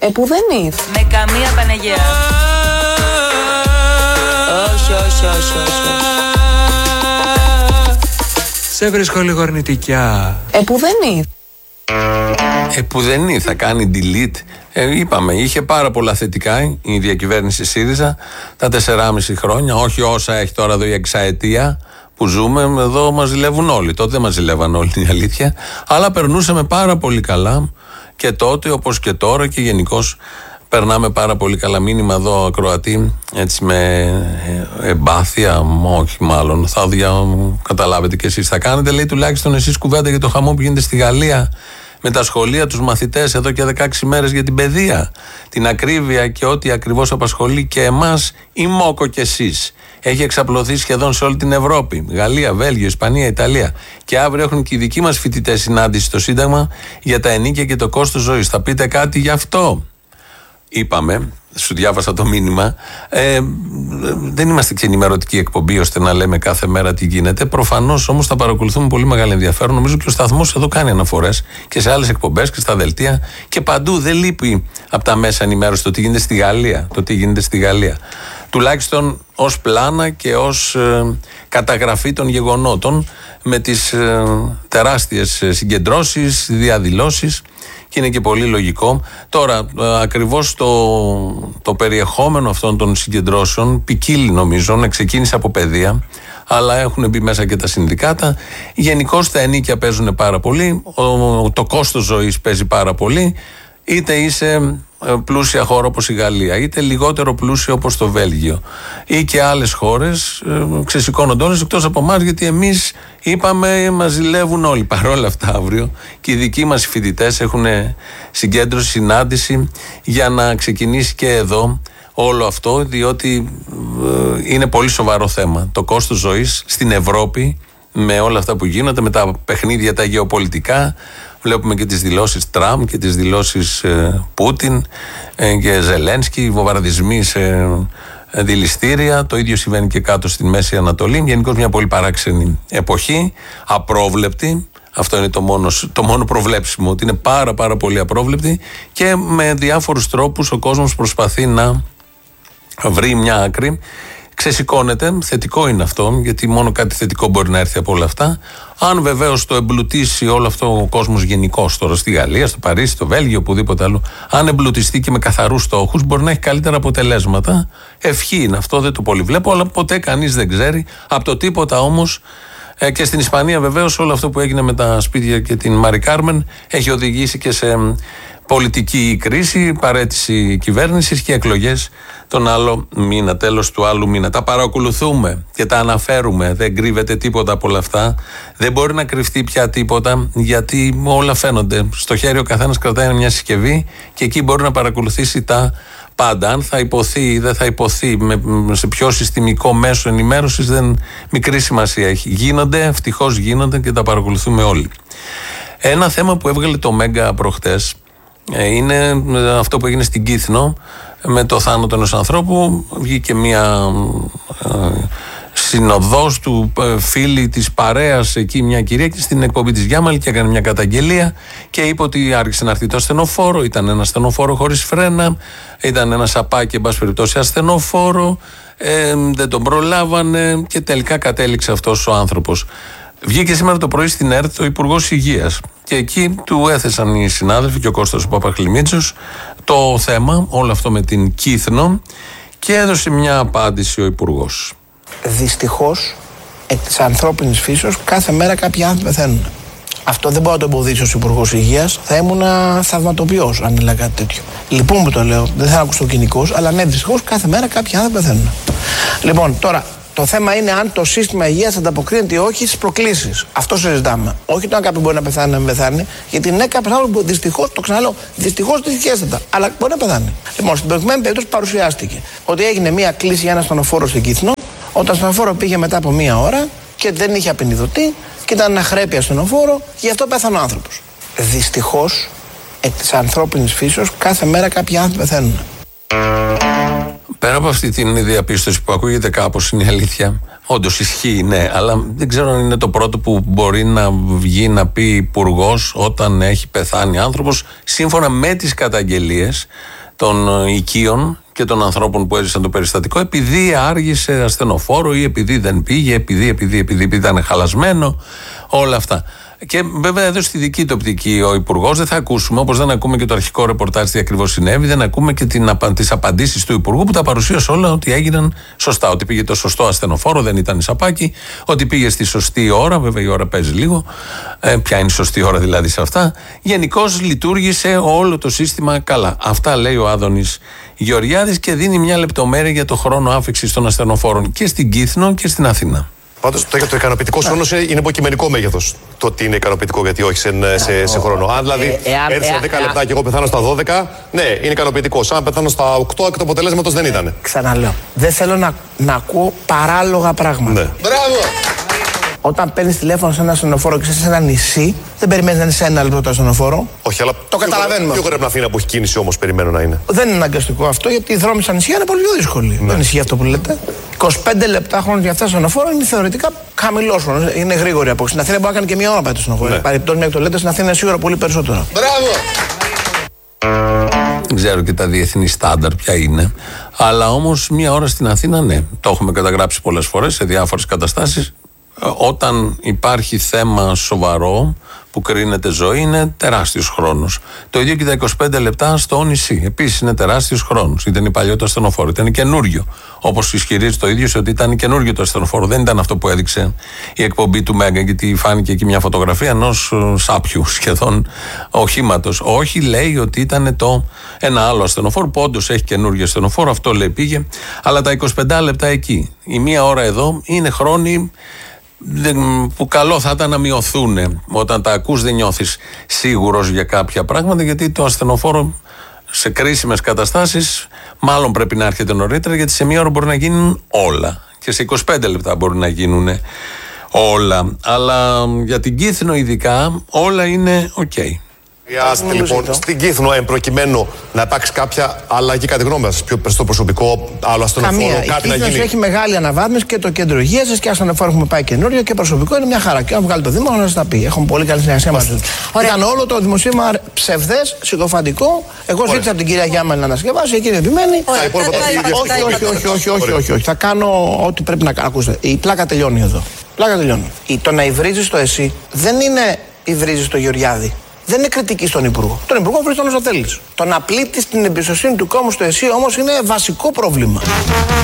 Που δεν είναι. Με καμία Παναγία. Όχι. Σε βρίσκω λίγο αρνητικιά. Που δεν είναι. Που δεν είναι, θα κάνει delete. Είπαμε, είχε πάρα πολλά θετικά η διακυβέρνηση ΣΥΡΙΖΑ τα 4,5 χρόνια, όχι όσα έχει τώρα εδώ η εξαετία που ζούμε. Εδώ μας ζηλεύουν όλοι. Τότε δεν μας ζηλεύαν όλοι, η αλήθεια. Αλλά περνούσαμε πάρα πολύ καλά και τότε όπως και τώρα και γενικώς περνάμε πάρα πολύ καλά. Μήνυμα εδώ ακροατή, έτσι με εμπάθεια, όχι μάλλον, θα καταλάβετε κι εσείς θα κάνετε. Λέει τουλάχιστον εσείς κουβέντα για το χαμό που γίνεται στη Γαλλία με τα σχολεία, τους μαθητές εδώ και 16 μέρες για την παιδεία, την ακρίβεια και ό,τι ακριβώς απασχολεί και εμάς, η ΜΟΚΟ και εσείς. Έχει εξαπλωθεί σχεδόν σε όλη την Ευρώπη. Γαλλία, Βέλγιο, Ισπανία, Ιταλία. Και αύριο έχουν και οι δικοί μας φοιτητές συνάντηση στο Σύνταγμα για τα ενίκια και το κόστος ζωής. Θα πείτε κάτι γι' αυτό? Είπαμε, σου διάβασα το μήνυμα, δεν είμαστε και ενημερωτική εκπομπή ώστε να λέμε κάθε μέρα τι γίνεται. Προφανώς όμως θα παρακολουθούμε πολύ μεγάλο ενδιαφέρον. Νομίζω και ο σταθμός εδώ κάνει αναφορές και σε άλλες εκπομπές και στα δελτία και παντού. Δεν λείπει από τα μέσα ενημέρωση το τι γίνεται στη Γαλλία. Τουλάχιστον ως πλάνα και ως καταγραφή των γεγονότων με τις τεράστιες συγκεντρώσεις, διαδηλώσεις. Και είναι και πολύ λογικό. Τώρα, ακριβώς το περιεχόμενο αυτών των συγκεντρώσεων ποικίλει, νομίζω, ξεκίνησε από παιδεία, αλλά έχουν μπει μέσα και τα συνδικάτα. Γενικώς τα ενίκια παίζουν πάρα πολύ, το κόστος ζωής παίζει πάρα πολύ, είτε είσαι πλούσια χώρα όπως η Γαλλία, είτε λιγότερο πλούσια όπως το Βέλγιο ή και άλλες χώρες, ξεσηκώνονται όλες εκτός από εμάς, γιατί εμείς είπαμε μας ζηλεύουν όλοι. Παρόλα αυτά αύριο και οι δικοί μας φοιτητές έχουν συγκέντρωση, συνάντηση για να ξεκινήσει και εδώ όλο αυτό, διότι είναι πολύ σοβαρό θέμα το κόστος ζωής στην Ευρώπη, με όλα αυτά που γίνονται, με τα παιχνίδια τα γεωπολιτικά. Βλέπουμε και τις δηλώσεις Τραμπ και τις δηλώσεις Πούτιν και Ζελένσκι, βομβαρδισμοί σε δηληστήρια. Το ίδιο συμβαίνει και κάτω στην Μέση Ανατολή. Γενικώς μια πολύ παράξενη εποχή, απρόβλεπτη. Αυτό είναι το μόνο προβλέψιμο, ότι είναι πάρα πολύ απρόβλεπτη και με διάφορους τρόπους ο κόσμος προσπαθεί να βρει μια άκρη. Ξεσηκώνεται, θετικό είναι αυτό, γιατί μόνο κάτι θετικό μπορεί να έρθει από όλα αυτά. Αν βεβαίως το εμπλουτίσει όλο αυτό ο κόσμος γενικώς τώρα στη Γαλλία, στο Παρίσι, στο Βέλγιο, οπουδήποτε άλλο, αν εμπλουτιστεί και με καθαρούς στόχους, μπορεί να έχει καλύτερα αποτελέσματα. Ευχή είναι αυτό, δεν το πολύ βλέπω, αλλά ποτέ κανείς δεν ξέρει. Από το τίποτα όμως, και στην Ισπανία βεβαίως όλο αυτό που έγινε με τα σπίτια και την Μάρι Κάρμεν έχει οδηγήσει και σε πολιτική κρίση, παραίτηση κυβέρνησης και εκλογές τον άλλο μήνα, τέλος του άλλου μήνα. Τα παρακολουθούμε και τα αναφέρουμε. Δεν κρύβεται τίποτα από όλα αυτά. Δεν μπορεί να κρυφτεί πια τίποτα, γιατί όλα φαίνονται. Στο χέρι ο καθένας κρατάει μια συσκευή και εκεί μπορεί να παρακολουθήσει τα πάντα. Αν θα υποθεί ή δεν θα υποθεί, σε ποιο συστημικό μέσο ενημέρωσης, δεν μικρή σημασία έχει. Ευτυχώς γίνονται και τα παρακολουθούμε όλοι. Ένα θέμα που έβγαλε το Μέγκα προχτές είναι αυτό που έγινε στην Κύθνο με το θάνατο ενός ανθρώπου. Βγήκε μια συνοδός του φίλη της παρέας εκεί, μια κυρία, και στην εκπομπή της Γιάμαλη και έκανε μια καταγγελία και είπε ότι άρχισε να έρθει το ασθενοφόρο. Ήταν ένα ασθενοφόρο χωρίς φρένα, ήταν ένα σαπάκι εν πάση περιπτώσει ασθενοφόρο, δεν τον προλάβανε και τελικά κατέληξε αυτός ο άνθρωπος. Βγήκε σήμερα το πρωί στην ΕΡΤ ο Υπουργός Υγείας και εκεί του έθεσαν οι συνάδελφοι και ο Κώστας Παπαχλημίτσος το θέμα, όλο αυτό με την Κύθνο, και έδωσε μια απάντηση ο Υπουργός. Δυστυχώς, εκ της ανθρώπινης φύσεως, κάθε μέρα κάποιοι άνθρωποι πεθαίνουν. Αυτό δεν μπορώ να το εμποδίσω ως Υπουργός Υγείας. Θα ήμουν θαυματοποιός αν έλεγα κάτι τέτοιο. Λοιπόν, που το λέω, δεν θα ακουστώ κοινικός, αλλά ναι, δυστυχώς κάθε μέρα κάποιοι άνθρωποι πεθαίνουν. Λοιπόν, τώρα. Το θέμα είναι αν το σύστημα υγείας ανταποκρίνεται ή όχι στις προκλήσεις. Αυτό συζητάμε. Όχι το αν κάποιο μπορεί να πεθάνει, να μην πεθάνει, γιατί ναι, κάποιο άλλο δυστυχώς, το ξαναλέω, δυστυχώς δυστυχέστατα, αλλά μπορεί να πεθάνει. Λοιπόν, στην προηγουμένη περίπτωση παρουσιάστηκε ότι έγινε μία κλήση για ένα ασθενοφόρο στην Κύθνο, όταν ο ασθενοφόρο πήγε μετά από μία ώρα και δεν είχε απεινιδωτή και ήταν ένα χρέπη ασθενοφόρο και γι' αυτό πέθανε ο άνθρωπος. Δυστυχώς, εκ της ανθρώπινης φύσεως, κάθε μέρα κάποιοι άνθρωποι πεθαίνουν. Πέρα από αυτή την διαπίστωση που ακούγεται κάπως, είναι η αλήθεια. Όντως ισχύει, ναι, αλλά δεν ξέρω αν είναι το πρώτο που μπορεί να βγει να πει υπουργός όταν έχει πεθάνει άνθρωπος, σύμφωνα με τις καταγγελίες των οικείων και των ανθρώπων που έζησαν το περιστατικό, επειδή άργησε ασθενοφόρο ή επειδή δεν πήγε, επειδή ήταν χαλασμένο, όλα αυτά. Και βέβαια εδώ στη δική του οπτική ο υπουργός δεν θα ακούσουμε, όπως δεν ακούμε και το αρχικό ρεπορτάζ τι ακριβώς συνέβη, δεν ακούμε και τις απαντήσεις του υπουργού που τα παρουσίασε όλα ότι έγιναν σωστά. Ότι πήγε το σωστό ασθενοφόρο, δεν ήταν σαπάκι, ότι πήγε στη σωστή ώρα, βέβαια η ώρα παίζει λίγο. Ποια είναι η σωστή ώρα δηλαδή σε αυτά. Γενικώς λειτουργήσε όλο το σύστημα καλά. Αυτά λέει ο Άδωνης Γεωργιάδης και δίνει μια λεπτομέρεια για το χρόνο άφηξης των ασθενοφόρων και στην Κύθνο και στην Αθήνα. Πάντως το ικανοποιητικό χρόνος είναι υποκειμενικό μέγεθος. Το ότι είναι ικανοποιητικό, γιατί όχι σε χρόνο. Αν δηλαδή έρθει στα 10 λεπτά και εγώ πεθάνω στα 12, ναι, είναι ικανοποιητικό. Αν πεθάνω στα 8 και το αποτελέσματος δεν ήταν. Ξαναλέω. Δεν θέλω να ακούω παράλογα πράγματα. Ναι. Μπράβο! Όταν παίρνεις τηλέφωνο σε ένα ασθενοφόρο και είσαι σε ένα νησί, δεν περιμένεις να είναι σε ένα λεπτό το ασθενοφόρο. Όχι, αλλά το καταλαβαίνουμε. Πιο γρήγορα Αθήνα που έχει κίνηση όμως περιμένω να είναι. Δεν είναι αναγκαστικό αυτό, γιατί οι δρόμοι στα νησιά είναι πολύ πιο δύσκολοι. Ναι. Δεν ισχύει αυτό που λέτε. 25 λεπτά χρόνο για αυτά στο ασθενοφόρο είναι θεωρητικά χαμηλό χρόνο. Είναι γρήγορη απόξη. Στην Αθήνα μπορεί να κάνει και μία ώρα πάει το ασθενοφόρο. Ναι. Παρεπτώσει μια εκτολέτα, στην Αθήνα είναι σίγουρα πολύ περισσότερο. Μπράβο! Δεν ξέρω και τα διεθνή στάνταρ ποια είναι. Αλλά όμως μία ώρα στην Αθήνα, ναι. Το έχουμε καταγράψει πολλές φορές σε διάφορες καταστάσεις. Όταν υπάρχει θέμα σοβαρό που κρίνεται ζωή, είναι τεράστιος χρόνος. Το ίδιο και τα 25 λεπτά στο νησί. Επίσης είναι τεράστιος χρόνος. Ήταν παλιό το ασθενοφόρο, ήταν καινούριο. Όπως ισχυρίζει το ίδιο ότι ήταν καινούριο το ασθενοφόρο. Δεν ήταν αυτό που έδειξε η εκπομπή του Μέγκα, γιατί φάνηκε εκεί μια φωτογραφία ενός σάπιου σχεδόν οχήματος. Όχι, λέει ότι ήταν ένα άλλο ασθενοφόρο που όντως έχει καινούριο ασθενοφόρο. Αυτό λέει πήγε. Αλλά τα 25 λεπτά εκεί, η μία ώρα εδώ, είναι χρόνοι που καλό θα ήταν να μειωθούν. Όταν τα ακούς δεν νιώθεις σίγουρος για κάποια πράγματα, γιατί το ασθενοφόρο σε κρίσιμες καταστάσεις μάλλον πρέπει να έρχεται νωρίτερα, γιατί σε μία ώρα μπορεί να γίνουν όλα και σε 25 λεπτά μπορεί να γίνουν όλα. Αλλά για την Κύθνο ειδικά όλα είναι ok. Χρειάζεται λοιπόν στην Κύθνο προκειμένου να υπάρξει κάποια αλλαγή κατά τη γνώμη σας, πιο στο προσωπικό, άλλο ασθενοφόρο, κάτι να γίνει? Έχει μεγάλη αναβάθμιση και το κέντρο υγείας σας και ασθενοφόρο έχουμε πάει καινούριο και προσωπικό είναι μια χαρά. Και αν βγάλει το Δήμο να σας τα πει. Έχουμε πολύ καλή συνεργασία μαζί του. Ήταν όλο το δημοσίευμα ψευδές, συκοφαντικό. Εγώ ζήτησα από την κυρία Γιάμαλη να ανασκευάσει, εκείνη επιμένει. Όχι. Θα κάνω ό,τι πρέπει να κάνω. Ακούστε, η πλάκα τελειώνει εδώ. Το να υβρίζεις το εσύ δεν είναι υβρίζεις το Γεωργιάδη. Δεν είναι κριτική στον Υπουργό. Τον Υπουργό βρει τον όσο θέλει. Το να πλήττει την εμπιστοσύνη του κόμματος στο εσύ όμως είναι βασικό πρόβλημα.